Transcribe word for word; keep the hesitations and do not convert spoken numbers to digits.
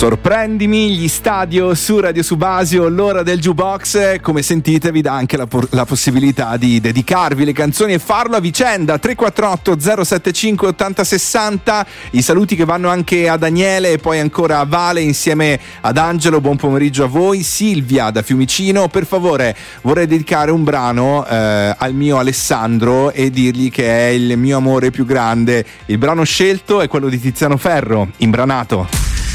Sorprendimi, gli Stadio su Radio Subasio, l'ora del jukebox. Come sentite vi dà anche la, por- la possibilità di dedicarvi le canzoni e farlo a vicenda. Tre quattro otto zero sette cinque otto zero sei zero. I saluti che vanno anche a Daniele e poi ancora a Vale insieme ad Angelo. Buon pomeriggio a voi. Silvia da Fiumicino: per favore vorrei dedicare un brano eh, al mio Alessandro e dirgli che è il mio amore più grande. Il brano scelto è quello di Tiziano Ferro, Imbranato.